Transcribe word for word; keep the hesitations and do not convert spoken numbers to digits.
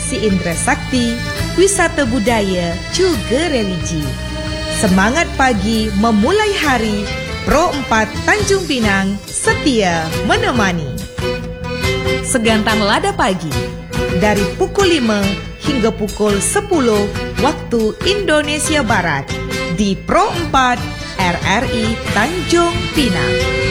Aksi Indra Sakti, wisata budaya juga religi. Semangat pagi memulai hari, Pro empat Tanjung Pinang setia menemani. Segantang lada pagi dari pukul lima hingga pukul sepuluh waktu Indonesia Barat di Pro empat R R I Tanjung Pinang.